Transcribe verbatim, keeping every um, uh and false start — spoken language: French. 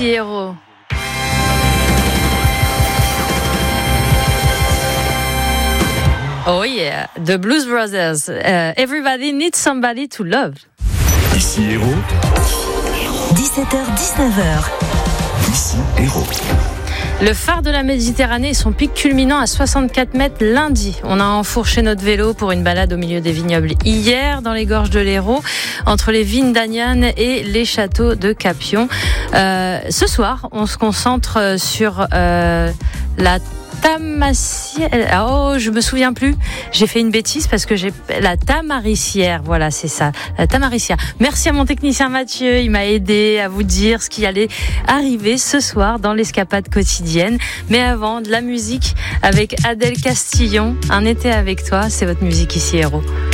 ici Héros. Oh yeah, The Blues Brothers. Uh, everybody needs somebody to love. Ici Héros. dix-sept heures dix-neuf heures. Ici Héros. Le phare de la Méditerranée et son pic culminant à soixante-quatre mètres lundi. On a enfourché notre vélo pour une balade au milieu des vignobles hier dans les gorges de l'Hérault, entre les vignes d'Agnan et les châteaux de Capion. Euh, ce soir, on se concentre sur euh, la Tamassière. Oh, je me souviens plus. J'ai fait une bêtise parce que j'ai la Tamarissière. Voilà, c'est ça, la Tamarissière. Merci à mon technicien Mathieu. Il m'a aidé à vous dire ce qui allait arriver ce soir dans l'escapade quotidienne. Mais avant, de la musique avec Adèle Castillon. Un été avec toi, c'est votre musique ici, Héros.